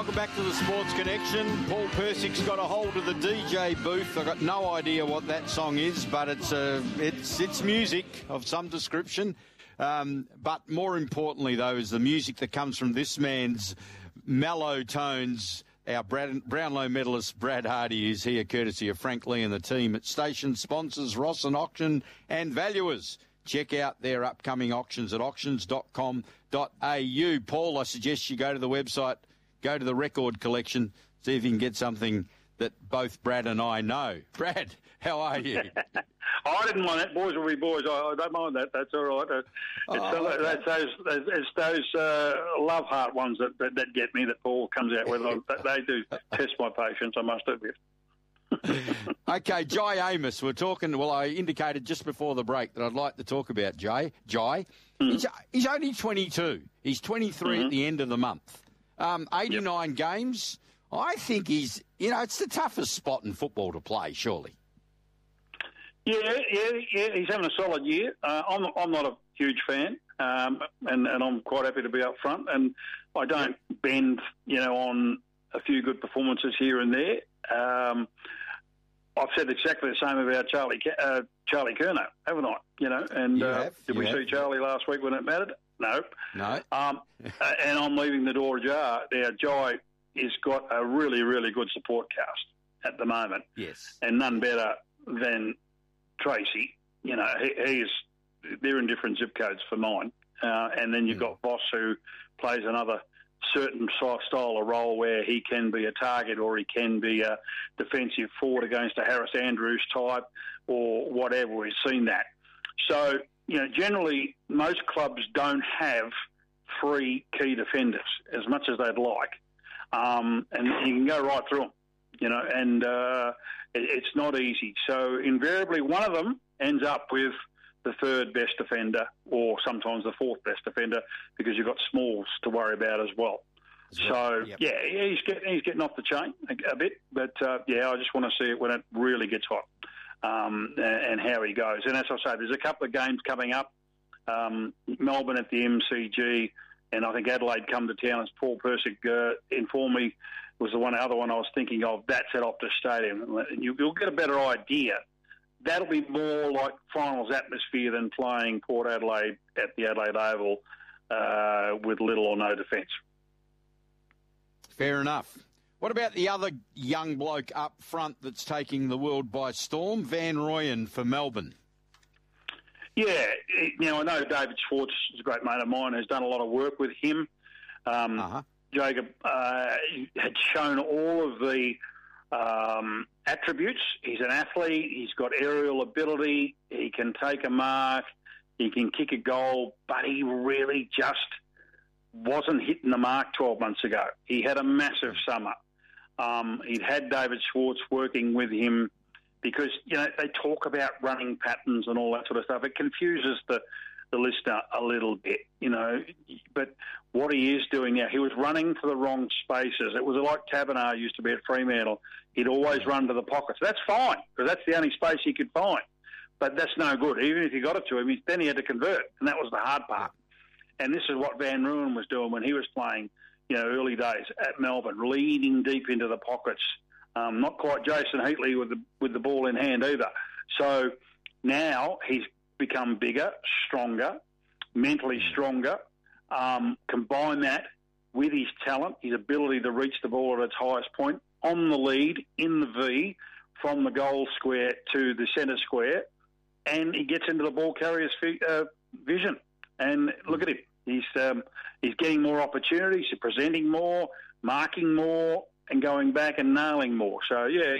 Welcome back to the Sports Connection. Paul Persick's got a hold of the DJ booth. I've got no idea what that song is, but it's music of some description. But more importantly, though, is the music that comes from this man's mellow tones. Our Brownlow medalist Brad Hardy is here courtesy of Frank Lee and the team at Station, sponsors Ross and Auction and Valuers. Check out their upcoming auctions at auctions.com.au. Paul, I suggest you go to the website, go to the record collection, see if you can get something that both Brad and I know. Brad, how are you? I didn't mind that. Boys will be boys. I don't mind that. That's all right. It's those love heart ones that get me, that Paul comes out with. They do test my patience, I must admit. Okay, Jai Amos, we're talking. Well, I indicated just before the break that I'd like to talk about Jai. He's only 22. He's 23 at the end of the month. 89 games. I think it's the toughest spot in football to play, surely. Yeah, he's having a solid year. I'm not a huge fan, and I'm quite happy to be up front, and I don't bend, on a few good performances here and there. I've said exactly the same about Charlie Curnow, haven't I? Did we see Charlie last week when it mattered? No. And I'm leaving the door ajar. Now, Jai has got a really, really good support cast at the moment. Yes. And none better than Tracy. They're in different zip codes for mine. And then you've got Voss, who plays another certain style of role where he can be a target or he can be a defensive forward against a Harris Andrews type or whatever. We've seen that. So, generally most clubs don't have three key defenders as much as they'd like. And you can go right through them, and it's not easy. So invariably one of them ends up with the third best defender or sometimes the fourth best defender because you've got Smalls to worry about as well. So, he's getting off the chain a bit. But, I just want to see it when it really gets hot and how he goes. And as I say, there's a couple of games coming up. Melbourne at the MCG, and I think Adelaide come to town, as Paul Persick informed me, was the other one I was thinking of. That's at Optus Stadium. And you'll get a better idea. That'll be more like finals atmosphere than playing Port Adelaide at the Adelaide Oval with little or no defence. Fair enough. What about the other young bloke up front that's taking the world by storm, Van Rooyen for Melbourne? Yeah, I know David Schwartz is a great mate of mine, has done a lot of work with him. Jacob had shown all of the attributes. He's an athlete. He's got aerial ability. He can take a mark. He can kick a goal, but he really just wasn't hitting the mark 12 months ago. He had a massive summer. He'd had David Schwartz working with him because, they talk about running patterns and all that sort of stuff. It confuses the listener a little bit, but what he is doing now, he was running to the wrong spaces. It was like Tabernar used to be at Fremantle. He'd always run to the pockets. That's fine, because that's the only space he could find. But that's no good. Even if you got it to him, then he had to convert, and that was the hard part. And this is what Van Rooyen was doing when he was playing, early days at Melbourne, leading deep into the pockets. Not quite Jason Heatley with the ball in hand either. So now he's become bigger, stronger, mentally stronger. Combine that with his talent, his ability to reach the ball at its highest point, on the lead, in the V, from the goal square to the centre square, and he gets into the ball carrier's vision. And look at him. He's getting more opportunities, he's presenting more, marking more, and going back and nailing more. So,